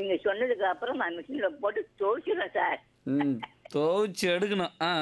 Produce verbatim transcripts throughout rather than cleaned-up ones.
நீங்க சொன்னதுக்கு அப்புறம் நான் மிஷின்ல போட்டு துவைச்சிடுறேன் சார். ம் துவைச்சு எடுக்கணும். ஆ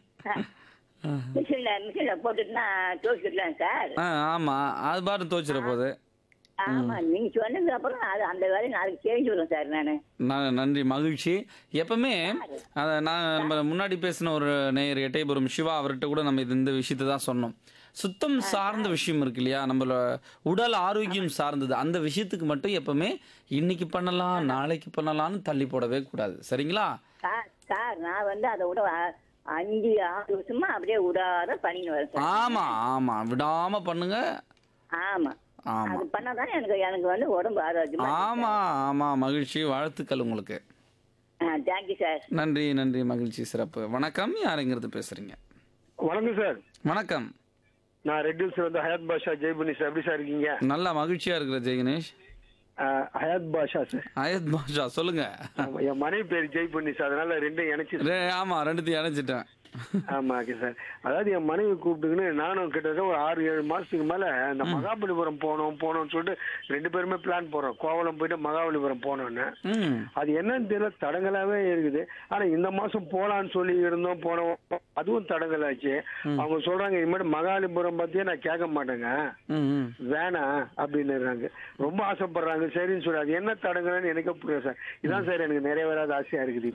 மிஷின்ல மிஷின்ல போட்டுட்டு நான் துவைச்சிடலாம் சார். ஆ ஆமாம், அது பாட்டு துவைச்சிட போகுது. ஆமா, நீங்க சொன்னதுக்கு அப்புறம் அது அந்த வேலையை நாளைக்கு செஞ்சுடுறேன் சார் நானு. நான் நன்றி, மகிழ்ச்சி. எப்பவுமே அதை நான் நம்ம முன்னாடி பேசின ஒரு நேயர் எட்டயபுரம் சிவா அவர்கிட்ட கூட நம்ம இது இந்த விஷயத்தை தான் சொன்னோம். சுத்தம் சார்ந்த விஷயம் இருக்கு இல்லையா, நம்மள உடல் ஆரோக்கியம் சார்ந்தது, அந்த விஷயத்துக்கு மட்டும் எப்பவுமே இன்னைக்கு பண்ணலாம் நாளைக்கு பண்ணலாம்னு தள்ளி போடவே கூடாது. சரிங்களா? சார் சார் நான் வந்து அதை விட அ- அஞ்சு ஆறு வருஷமா அப்படியே விடாத பண்ணின்னு வரேன் சார். ஆமா ஆமா, விடாம பண்ணுங்க. ஆமா, ஆமா அது பண்ணாதான் எனக்கு எனக்கு வந்து உடம்பு ஆரோக்கியமா இருக்கு ஆமா ஆமா, மகிழ்ச்சி, வாழ்த்துக்கள் உங்களுக்கு. சார். Thank you sir. நன்றி நன்றி, மகிழ்ச்சி, சிறப்பு. வணக்கம், யாருங்கிறது பேசுறீங்க? வணக்கம் சார். வணக்கம். நான் ரெட் ஹில்ஸ்ல வந்து ஹயாத் பாஷா ஜெய்புனி சார். எப்படி சார் இருக்கீங்க? நல்லா மகிழ்ச்சியா இருக்கிற ஜெய் கணேஷ். அஹ், ஹயாத் பாஷா சார். ஆயத் பாஷா சொல்லுங்க. ஆமா, என் மனைவி பேர் ஜெய்புனி சார், அதனால ரெண்டும் இணைச்சு. ரெ- ஆமா, ரெண்டுத்தையும் இணைச்சிட்டேன். ஆமா ஓகே சார். அதாவது என் மனைவி கூப்பிட்டுக்குன்னு நானும் கிட்டத்தட்ட ஒரு ஆறு ஏழு மாசத்துக்கு மேல இந்த மகாபலிபுரம் போனோம் போனோம்னு சொல்லிட்டு ரெண்டு பேருமே பிளான் போறோம். கோவளம் போயிட்டு மகாபலிபுரம் போனோன்னு. ம் அது என்னன்னு தெரியல, தடங்களாவே இருக்குது. ஆனா இந்த மாசம் போலான்னு சொல்லி இருந்தோம், போனோம், அதுவும் தடங்கலாச்சு. அவங்க சொல்றாங்க இனிமேல் மகாபலிபுரம் பத்தியே நான் கேட்க மாட்டேங்க, ம், ம். வேணாம் அப்படின்னு ரொம்ப ஆசைப்படுறாங்க. சரின்னு சொல்லி அது என்ன தடங்கலன்னு எனக்கே புரியும் சார். இதான் சார் எனக்கு நிறைவேறாத ஆசையா இருக்குது.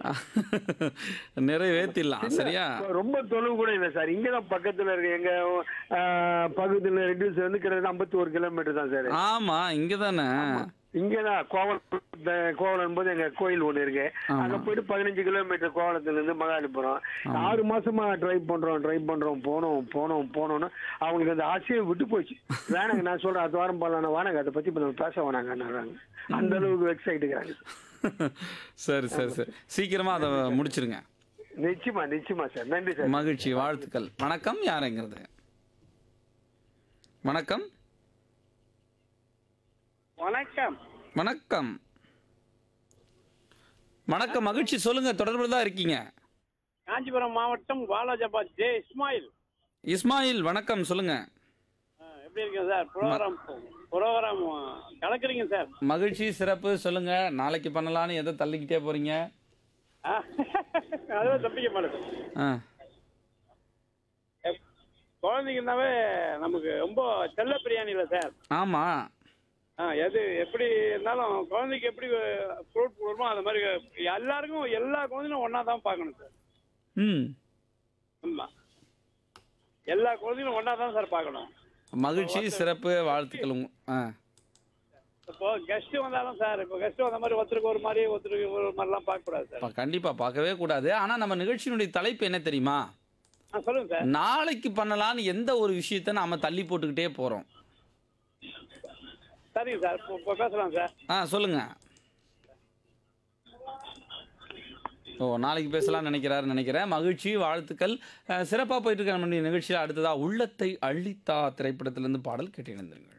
நிறைவேற்றிடலாம். சரியா? ரொம்ப தொலைவு கூட இல்லை சார், இங்கதான் பக்கத்துல இருக்கு. எங்க ஆஹ், பக்கத்துல ரெடியூஸ் வந்து கிட்டத்தட்ட ஐம்பத்தி ஒரு கிலோமீட்டர் தான் சார். ஆமா, இங்க தானே. இங்கதான் கோவலம், கோவலம் போது எங்க கோயில் ஒண்ணு இருக்கு, ஆமா. அங்க போயிட்டு பதினஞ்சு கிலோமீட்டர் கோவலத்துல இருந்து மகாலிபுரம். ஆறு மாசமா ட்ரை பண்றோம் ட்ரை பண்றோம் போனோம் போனோம் போனோம்னு அவங்களுக்கு அந்த ஆசையை விட்டு போச்சு. வேணாங்க, நான் சொல்றேன் அடுத்த வாரம் போலாம், வேணாங்க அதை பத்தி இப்ப நம்ம பேச வேணாங்க. அந்த அளவுக்கு வெப்சைட் இருக்காங்க. சரி சரி சரி, சீக்கிரமா அதை முடிச்சிருங்க. நிச்சயமா நிச்சயமா சார். நன்றி சார். மகிழ்ச்சி, வாழ்த்துக்கள். வணக்கம், யாருங்கிறது? வணக்கம். வணக்கம். வணக்கம் வணக்கம், மகிழ்ச்சி, சொல்லுங்க, தொடர்புல தான் இருக்கீங்க. காஞ்சிபுரம் மாவட்டம் வாலாஜாபாத் ஜே இஸ்மாயில். இஸ்மாயில், வணக்கம், சொல்லுங்க. ஆ, எப்படி இருக்கீங்க சார்? Program program கலக்குறீங்க sir. மகிழ்ச்சி, சிறப்பு, சொல்லுங்க. நாளைக்கு பண்ணலான்னு எதை தள்ளிக்கிட்டே போறீங்க? ஆ, அதுவே தப்பிக்க மாட்டேன். ஆ குழந்தைங்கனாவே நமக்கு ரொம்ப செல்ல பிரியாணி இல்லை சார். ஆமா. ஆ, எது எப்படி இருந்தாலும் குழந்தைக்கு எப்படி ஃப்ரூட் கொடுக்குமோ அந்த மாதிரி எல்லாருக்கும் எல்லா குழந்தையும் ஒன்றா தான் பார்க்கணும் சார். ம் ஆமாம், எல்லா குழந்தையும் ஒன்றா தான் சார் பார்க்கணும். மகிழ்ச்சி, சிறப்பு, வாழ்த்துக்கள். உங்க- ஆ இப்போ கெஸ்ட் வந்தாலும் சார், இப்போ கெஸ்ட் வந்த மாதிரி ஒருத்தருக்கு ஒரு மாதிரி ஒருத்தருக்கு ஒரு மாதிரிலாம் பார்க்கக்கூடாது சார். ப- கண்டிப்பா பார்க்கவே கூடாது. ஆனா நம்ம நிகழ்ச்சியினுடைய தலைப்பு என்ன தெரியுமா? ஆ, சொல்லுங்க சார். நாளைக்கு பண்ணலான்னு எந்த ஒரு விஷயத்த நாம தள்ளி போட்டுக்கிட்டே போறோம். சரிங்க சார், இப்போ இப்போ பேசலாம் சார். ஆ சொல்லுங்க. ஓ, நாளைக்கு பேசலாம்னு நினைக்கிறாரு நினைக்கிறேன். மகிழ்ச்சி, வாழ்த்துக்கள். அஹ், சிறப்பா போயிட்டு இருக்க நம்முடைய நிகழ்ச்சியில் அடுத்ததா உள்ளத்தை அள்ளித்தா திரைப்படத்திலிருந்து பாடல் கேட்டு இணைந்திருங்கள்.